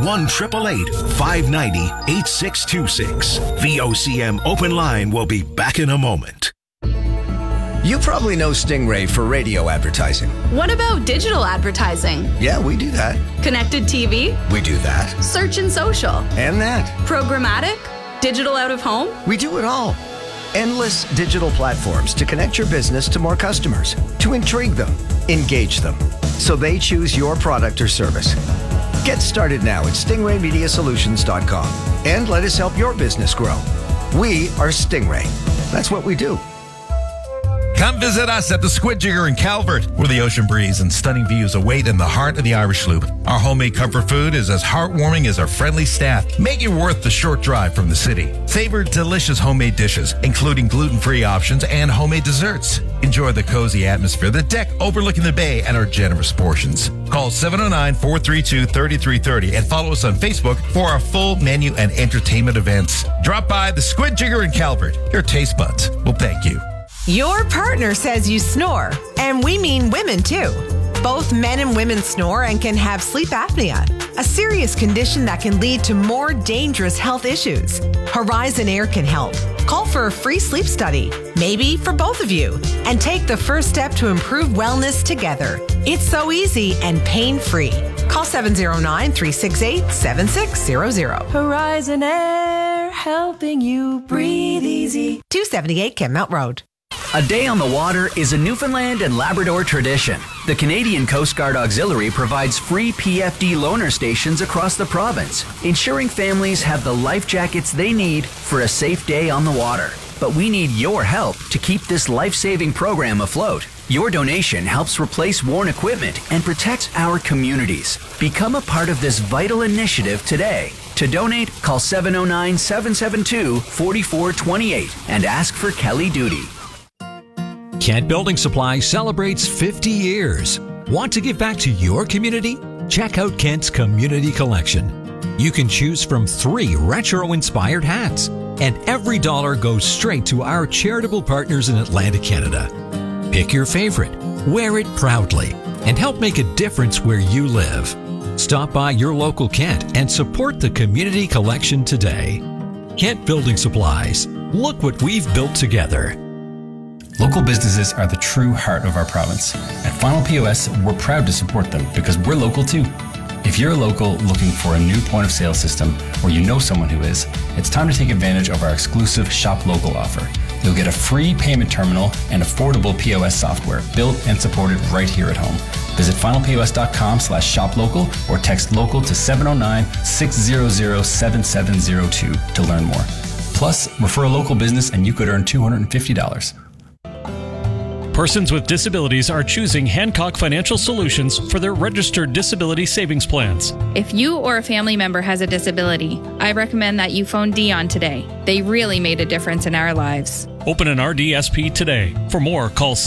1-888-590-8626. VOCM Open Line will be back in a moment. You probably know Stingray for radio advertising. What about digital advertising? Yeah, we do that. Connected TV? We do that. Search and social? And that. Programmatic? Digital out of home? We do it all. Endless digital platforms to connect your business to more customers, to intrigue them, engage them, so they choose your product or service. Get started now at stingraymediasolutions.com and let us help your business grow. We are Stingray. That's what we do. Come visit us at the Squid Jigger in Calvert, where the ocean breeze and stunning views await in the heart of the Irish Loop. Our homemade comfort food is as heartwarming as our friendly staff, making it worth the short drive from the city. Savor delicious homemade dishes, including gluten-free options and homemade desserts. Enjoy the cozy atmosphere, the deck overlooking the bay, and our generous portions. Call 709-432-3330 and follow us on Facebook for our full menu and entertainment events. Drop by the Squid Jigger in Calvert. Your taste buds will thank you. Your partner says you snore, and we mean women too. Both men and women snore and can have sleep apnea, a serious condition that can lead to more dangerous health issues. Horizon Air can help. Call for a free sleep study, maybe for both of you, and take the first step to improve wellness together. It's so easy and pain-free. Call 709-368-7600. Horizon Air, helping you breathe easy. 278 Kenmount Road. A day on the water is a Newfoundland and Labrador tradition. The Canadian Coast Guard Auxiliary provides free PFD loaner stations across the province, ensuring families have the life jackets they need for a safe day on the water. But we need your help to keep this life-saving program afloat. Your donation helps replace worn equipment and protects our communities. Become a part of this vital initiative today. To donate, call 709-772-4428 and ask for Kelly Duty. Kent Building Supply celebrates 50 years. Want to give back to your community? Check out Kent's Community Collection. You can choose from 3 retro-inspired hats, and every dollar goes straight to our charitable partners in Atlantic Canada. Pick your favorite, wear it proudly, and help make a difference where you live. Stop by your local Kent and support the Community Collection today. Kent Building Supplies. Look what we've built together. Local businesses are the true heart of our province. At Final POS, we're proud to support them because we're local too. If you're a local looking for a new point of sale system, or you know someone who is, it's time to take advantage of our exclusive Shop Local offer. You'll get a free payment terminal and affordable POS software built and supported right here at home. Visit finalpos.com/shoplocal or text local to 709-600-7702 to learn more. Plus, refer a local business and you could earn $250. Persons with disabilities are choosing Hancock Financial Solutions for their registered disability savings plans. If you or a family member has a disability, I recommend that you phone Dion today. They really made a difference in our lives. Open an RDSP today. For more, call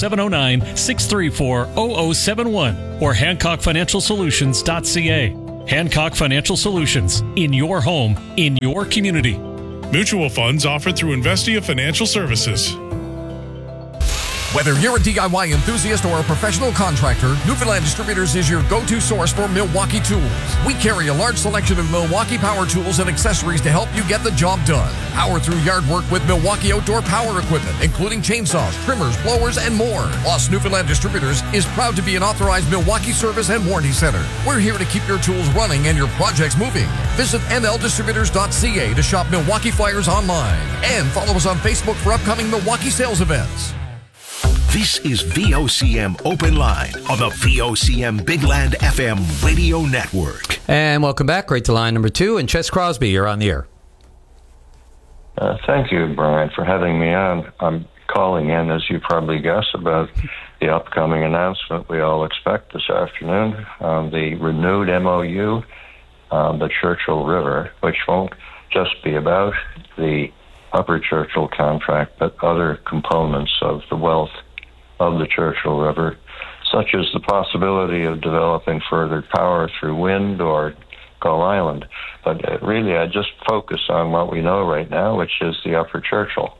709-634-0071 or HancockFinancialSolutions.ca. Hancock Financial Solutions. In your home, in your community. Mutual funds offered through Investia Financial Services. Whether you're a DIY enthusiast or a professional contractor, Newfoundland Distributors is your go-to source for Milwaukee tools. We carry a large selection of Milwaukee power tools and accessories to help you get the job done. Power through yard work with Milwaukee outdoor power equipment, including chainsaws, trimmers, blowers, and more. Plus, Newfoundland Distributors is proud to be an authorized Milwaukee service and warranty center. We're here to keep your tools running and your projects moving. Visit nldistributors.ca to shop Milwaukee flyers online. And follow us on Facebook for upcoming Milwaukee sales events. This is VOCM Open Line on the VOCM Big Land FM radio network. And welcome back. Right to line number 2. And Ches Crosby, you're on the air. Thank you, Brian, for having me on. I'm calling in, as you probably guess, about the upcoming announcement we all expect this afternoon, the renewed MOU, the Churchill River, which won't just be about the Upper Churchill contract, but other components of the wealth of the Churchill River, such as the possibility of developing further power through wind or Gull Island. But really, I just focus on what we know right now, which is the Upper Churchill.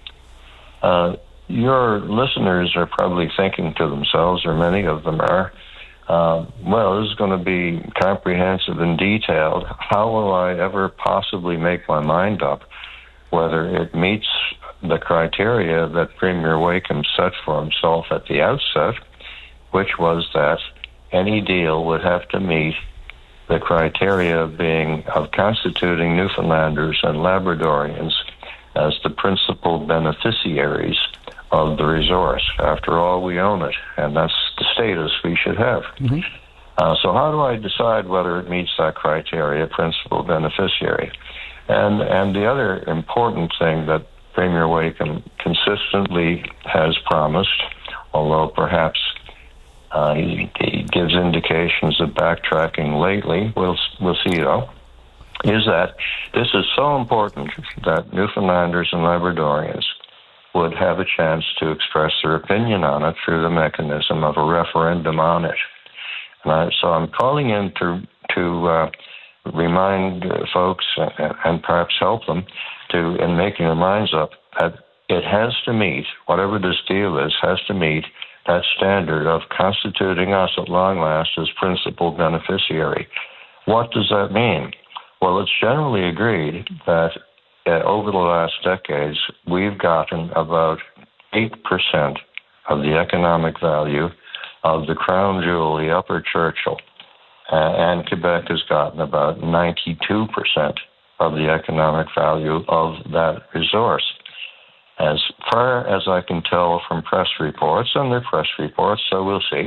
Your listeners are probably thinking to themselves, or many of them are, well, this is going to be comprehensive and detailed. How will I ever possibly make my mind up whether it meets the criteria that Premier Wakeham set for himself at the outset, which was that any deal would have to meet the criteria of constituting Newfoundlanders and Labradorians as the principal beneficiaries of the resource. After all, we own it, and that's the status we should have. Mm-hmm. So how do I decide whether it meets that criteria, principal beneficiary? And the other important thing that Premier Wakeham consistently has promised, although perhaps he gives indications of backtracking lately, we'll see though, is that this is so important that Newfoundlanders and Labradorians would have a chance to express their opinion on it through the mechanism of a referendum on it. So I'm calling in to remind folks and perhaps help them in making their minds up that it has to meet, whatever this deal is, has to meet that standard of constituting us at long last as principal beneficiary. What does that mean? Well, it's generally agreed that over the last decades, we've gotten about 8% of the economic value of the crown jewel, the Upper Churchill. And Quebec has gotten about 92% of the economic value of that resource. As far as I can tell from press reports, and they're press reports, so we'll see,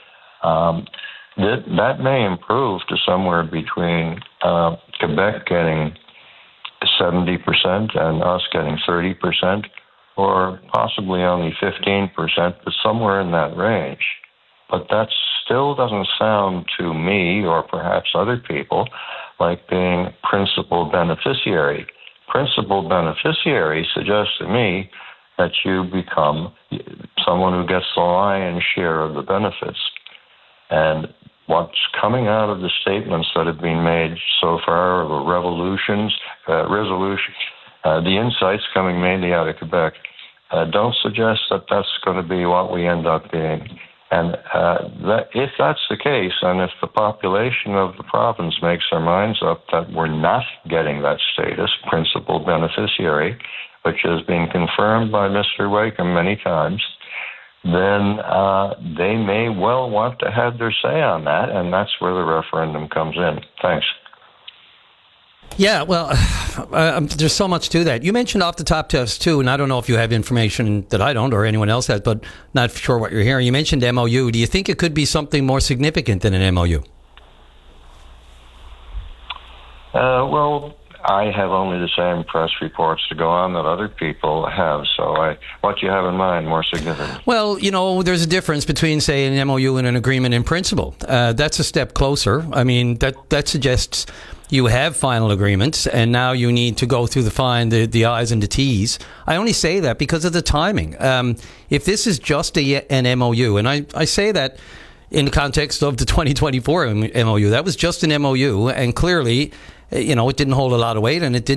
that may improve to somewhere between Quebec getting 70% and us getting 30%, or possibly only 15%, but somewhere in that range. But that still doesn't sound to me, or perhaps other people, like being principal beneficiary. Principal beneficiary suggests to me that you become someone who gets the lion's share of the benefits. And what's coming out of the statements that have been made so far, of the the insights coming mainly out of Quebec, don't suggest that that's going to be what we end up being. And if that's the case, and if the population of the province makes their minds up that we're not getting that status, principal beneficiary, which has been confirmed by Mr. Wakeham many times, then they may well want to have their say on that, and that's where the referendum comes in. Thanks. Yeah, well, there's so much to that. You mentioned off the top test, too, and I don't know if you have information that I don't or anyone else has, but not sure what you're hearing. You mentioned MOU. Do you think it could be something more significant than an MOU? Well, I have only the same press reports to go on that other people have, so what do you have in mind more significant? Well, you know, there's a difference between, say, an MOU and an agreement in principle. That's a step closer. I mean, that suggests you have final agreements, and now you need to go through the I's and the T's. I only say that because of the timing. If this is just an MOU, and I say that in the context of the 2024 MOU, that was just an MOU, and clearly, you know, it didn't hold a lot of weight, and it didn't